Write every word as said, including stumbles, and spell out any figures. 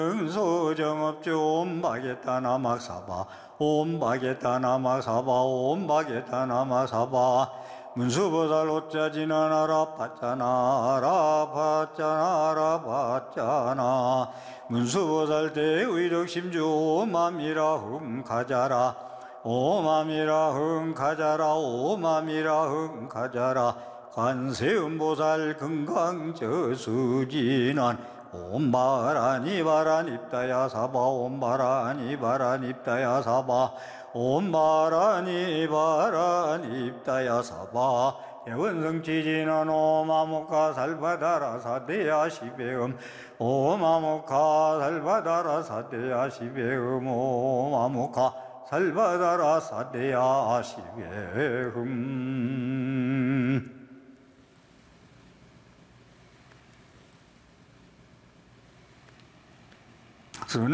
소정업주 옴바게타 나막사바 옴바게타 나막사바 옴바게타 나막사바 문수보살 오짜지나나라 파짜나라 파짜나라 파짜나 문수보살 대의덕심주 오마미라 흥가자라 오마미라 흥가자라 오마미라 흥가자라 관세음보살 금강저수진한 옴바라니바라닙다야 사바 옴바라니바라닙다야 사바 옴바라니바라닙다야 사바 예원성지진한 오마모카 살바다라 사대야 시베음 오마모카 살바다라 사대야 시베음 오마모카 살바다라 사대야 시베음